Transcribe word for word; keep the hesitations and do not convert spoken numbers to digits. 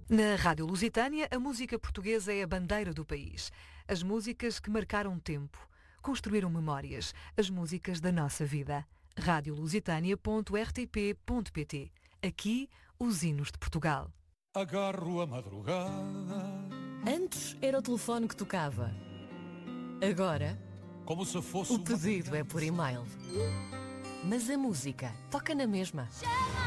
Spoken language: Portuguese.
Na Rádio Lusitânia, a música portuguesa é a bandeira do país. As músicas que marcaram tempo, construíram memórias, as músicas da nossa vida. rádio lusitânia ponto r t p ponto p t. Aqui, os hinos de Portugal. Agarro a madrugada. Antes era o telefone que tocava. Agora, como se fosse o pedido é por e-mail. Mas a música toca na mesma.